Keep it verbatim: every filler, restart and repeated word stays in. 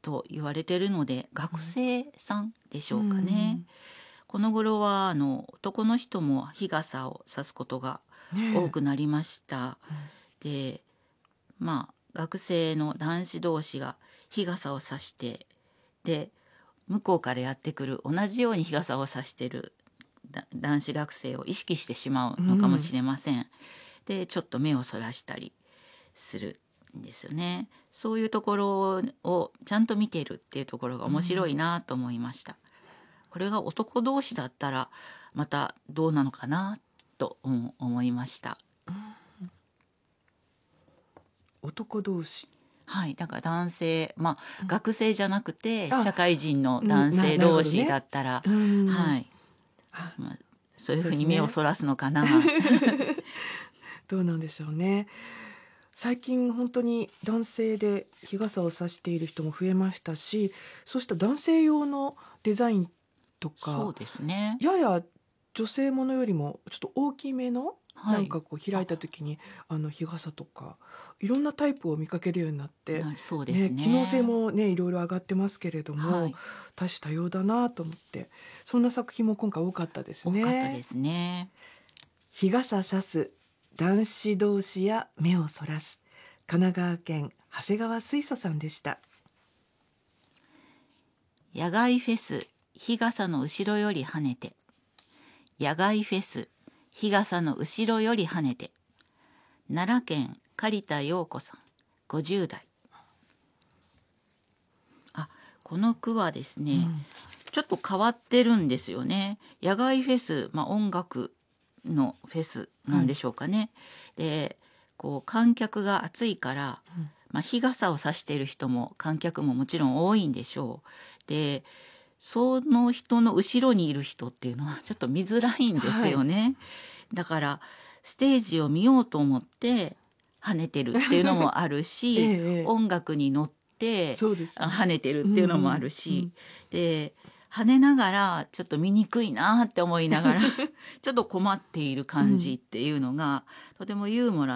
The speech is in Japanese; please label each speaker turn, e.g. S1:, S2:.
S1: と言われているので学生さんでしょうかね。うん、この頃はあの男の人も日傘を差すことが多くなりました。ね、でまあ学生の男子同士が日傘を差してで向こうからやってくる同じように日傘を差している男子学生を意識してしまうのかもしれません。うん、でちょっと目をそらしたりするんですよね。そういうところをちゃんと見ているっていうところが面白いなと思いました。うん、これが男同士だったらまたどうなのかなと思いました。うん、
S2: 男同士、
S1: はい、だから男性、まあ、うん、学生じゃなくて社会人の男性同士だったら、うんね、はい、まあ、そういうふうに目をそらすのかな。
S2: どうなんでしょうね。最近本当に男性で日傘を差している人も増えましたし、そうした男性用のデザインとか、
S1: そうですね、
S2: やや女性ものよりもちょっと大きめの、はい、なんかこう開いた時にあの日傘とかいろんなタイプを見かけるようになって、
S1: そうですね、
S2: ね、機能性もねいろいろ上がってますけれども、はい、多種多様だなと思って、そんな作品も今回多かったですね。
S1: 多かったですね。
S2: 日傘差す男子同士や目をそらす、神奈川県長谷川水素さんでした。
S1: 野外フェス日傘の後ろより跳ねて、野外フェス日傘の後ろより跳ねて、奈良県刈田陽子さんごじゅう代。あ、この句はですね、うん、ちょっと変わってるんですよね。野外フェス、まあ、音楽のフェスなんでしょうかね。はい、でこう観客が暑いから、うん、まあ、日傘を差している人も観客ももちろん多いんでしょう。でその人の後ろにいる人っていうのはちょっと見づらいんですよね。はい、だからステージを見ようと思って跳ねてるっていうのもあるし、ええ、音楽に乗って跳ねてるっていうのもあるし、うんうん、で跳ねながらちょっと見にくいなって思いながらちょっと困っている感じっていうのが、うん、とてもユーモラ